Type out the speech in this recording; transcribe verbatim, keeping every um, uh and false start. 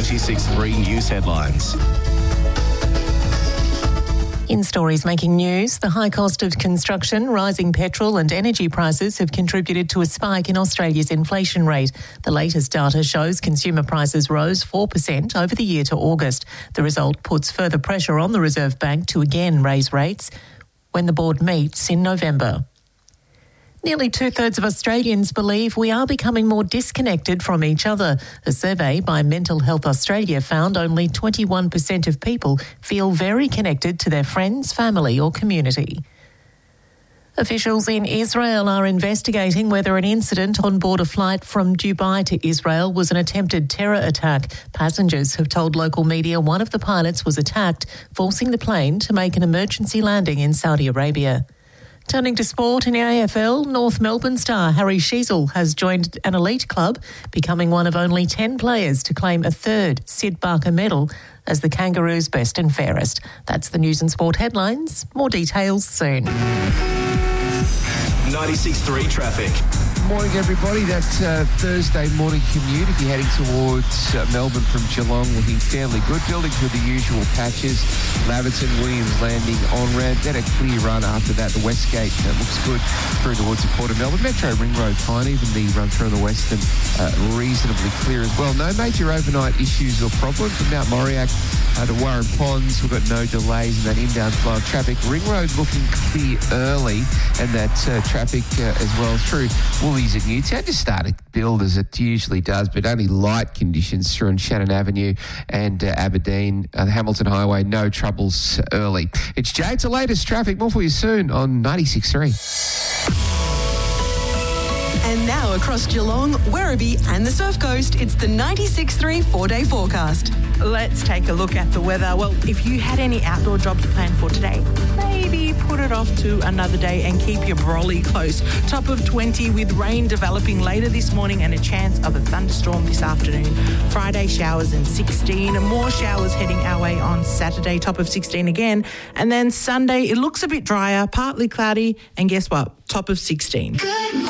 ninety-six point three News Headlines. In stories making news, the high cost of construction, rising petrol and energy prices have contributed to a spike in Australia's inflation rate. The latest data shows consumer prices rose four percent over the year to August. The result puts further pressure on the Reserve Bank to again raise rates when the board meets in November. Nearly two-thirds of Australians believe we are becoming more disconnected from each other. A survey by Mental Health Australia found only twenty-one percent of people feel very connected to their friends, family or community. Officials in Israel are investigating whether an incident on board a flight from Dubai to Israel was an attempted terror attack. Passengers have told local media one of the pilots was attacked, forcing the plane to make an emergency landing in Saudi Arabia. Turning to sport in the A F L, North Melbourne star Harry Sheezel has joined an elite club, becoming one of only ten players to claim a third Sid Barker medal as the Kangaroos' best and fairest. That's the news and sport headlines. More details soon. ninety-six point three traffic. Morning, everybody. That's uh, Thursday morning commute. If you're heading towards uh, Melbourne from Geelong, looking fairly good. Building through the usual patches. Laverton, Williams Landing, on-ramp. Then a clear run after that. The Westgate uh, looks good through towards the Port of Melbourne. Metro Ring Road fine. Even the run through the Western uh, reasonably clear as well. No major overnight issues or problems from Mount Moriac uh, to Warren Ponds. We've got no delays in that inbound flow of traffic. Ring Road looking clear early, and that uh, traffic uh, as well through Woolies at Newtown just started to build as it usually does, but only light conditions through on Shannon Avenue and uh, Aberdeen. Uh, the Hamilton Highway, no troubles early. It's Jay. It's the latest traffic. More for you soon on ninety-six point three. And now across Geelong, Werribee and the Surf Coast, it's the ninety-six point three four-day forecast. Let's take a look at the weather. Well, if you had any outdoor jobs planned for today, maybe put it off to another day and keep your brolly close. Top of twenty with rain developing later this morning and a chance of a thunderstorm this afternoon. Friday showers and sixteen, and more showers heading our way on Saturday, top of sixteen again. And then Sunday, it looks a bit drier, partly cloudy, and guess what? Top of sixteen. Good